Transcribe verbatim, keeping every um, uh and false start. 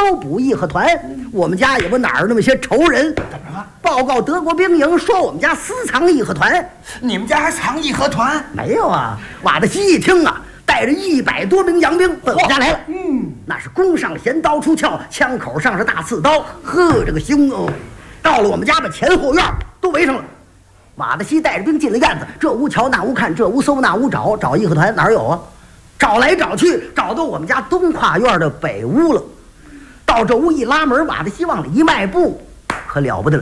搜捕义和团。我们家也不哪儿那么些仇人。 怎么了？ 报告德国兵营说我们家私藏义和团。 你们家还藏义和团？ 没有啊。瓦德西一听啊，带着一百多名洋兵奔我们家来了。嗯，那是弓上弦，刀出鞘，枪口上是大刺刀。呵，这个凶哦！到了我们家，把前后院都围上了。瓦德西带着兵进了院子，这屋瞧那屋看，这屋搜那屋找，找义和团哪儿有啊？找来找去，找到我们家东跨院的北屋了。到这屋一拉门，瓦德西往里一迈步，可了不得了。